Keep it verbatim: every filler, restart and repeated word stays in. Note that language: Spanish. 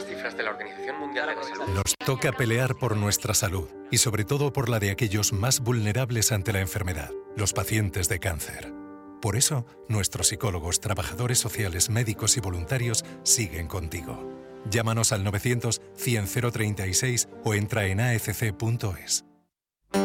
las cifras de la Organización Mundial de la Salud. Nos toca pelear por nuestra salud y sobre todo por la de aquellos más vulnerables ante la enfermedad, los pacientes de cáncer. Por eso, nuestros psicólogos, trabajadores sociales, médicos y voluntarios siguen contigo. Llámanos al novecientos, cien, cero treinta y seis o entra en a f c punto es.